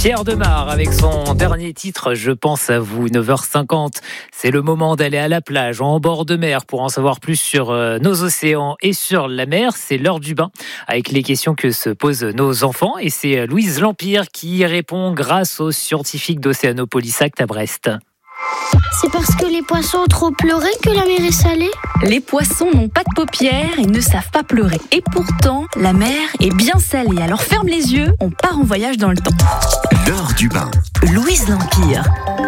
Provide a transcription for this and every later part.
Pierre Demar avec son dernier titre, Je pense à vous, 9h50. C'est le moment d'aller à la plage, en bord de mer, pour en savoir plus sur nos océans et sur la mer. C'est l'heure du bain, avec les questions que se posent nos enfants. Et c'est Louise Lampire qui y répond grâce aux scientifiques d'Océanopolis Act à Brest. C'est parce que les poissons ont trop pleuré que la mer est salée ? Les poissons n'ont pas de paupières et ne savent pas pleurer. Et pourtant, la mer est bien salée. Alors ferme les yeux, on part en voyage dans le temps. L'heure du bain. Louise Lampire.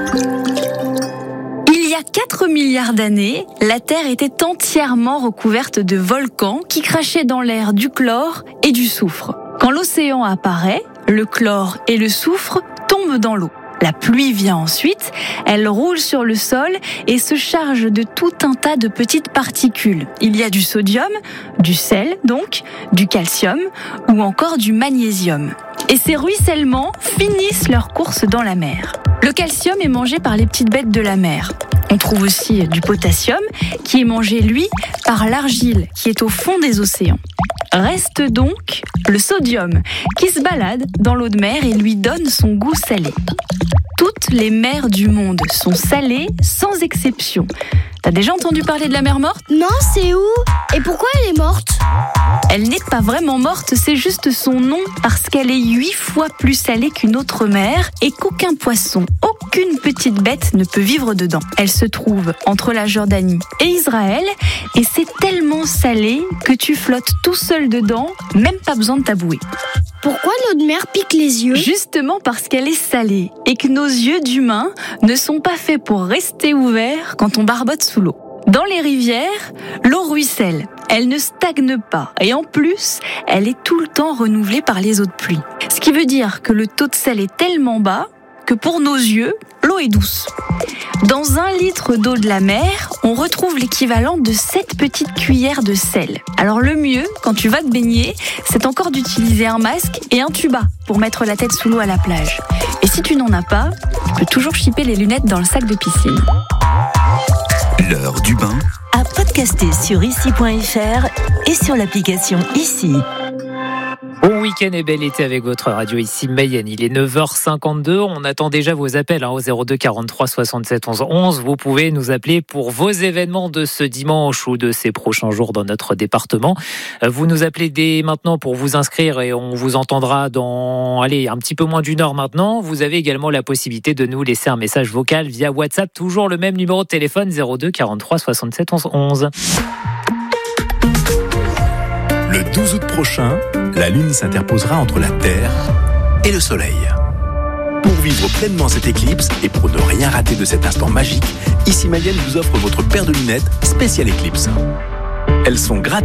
Il y a 4 milliards d'années, la Terre était entièrement recouverte de volcans qui crachaient dans l'air du chlore et du soufre. Quand l'océan apparaît, le chlore et le soufre tombent dans l'eau. La pluie vient ensuite, elle roule sur le sol et se charge de tout un tas de petites particules. Il y a du sodium, du sel donc, du calcium ou encore du magnésium. Et ces ruissellements finissent leur course dans la mer. Le calcium est mangé par les petites bêtes de la mer. On trouve aussi du potassium qui est mangé, lui, par l'argile qui est au fond des océans. Reste donc le sodium qui se balade dans l'eau de mer et lui donne son goût salé. Toutes les mers du monde sont salées sans exception. T'as déjà entendu parler de la mer morte ? Non, c'est où ? Et pourquoi elle est morte ? Elle n'est pas vraiment morte, c'est juste son nom parce qu'elle est 8 fois plus salée qu'une autre mer et qu'aucun poisson, aucune petite bête ne peut vivre dedans. Elle se trouve entre la Jordanie et Israël et c'est tellement salé que tu flottes tout seul dedans, même pas besoin de tabouer. Pourquoi l'eau de mer pique les yeux ? Justement parce qu'elle est salée et que nos yeux d'humains ne sont pas faits pour rester ouverts quand on barbote sous l'eau. Dans les rivières, l'eau ruisselle, elle ne stagne pas et en plus, elle est tout le temps renouvelée par les eaux de pluie. Ce qui veut dire que le taux de sel est tellement bas que pour nos yeux, l'eau est douce. Dans 1 litre d'eau de la mer, on retrouve l'équivalent de 7 petites cuillères de sel. Alors le mieux, quand tu vas te baigner, c'est encore d'utiliser un masque et un tuba pour mettre la tête sous l'eau à la plage. Et si tu n'en as pas, tu peux toujours chipper les lunettes dans le sac de piscine. L'heure du bain. À podcaster sur ici.fr et sur l'application Ici. Bon week-end et bel été avec votre radio ici Mayenne. Il est 9h52. On attend déjà vos appels au 02 43 67 11 11. Vous pouvez nous appeler pour vos événements de ce dimanche ou de ces prochains jours dans notre département. Vous nous appelez dès maintenant pour vous inscrire et on vous entendra dans un petit peu moins d'1 heure maintenant. Vous avez également la possibilité de nous laisser un message vocal via WhatsApp. Toujours le même numéro de téléphone 02 43 67 11 11. Le 12 août prochain, la Lune s'interposera entre la Terre et le Soleil. Pour vivre pleinement cette éclipse et pour ne rien rater de cet instant magique, Ici Mayenne vous offre votre paire de lunettes spéciale éclipse. Elles sont gratuites.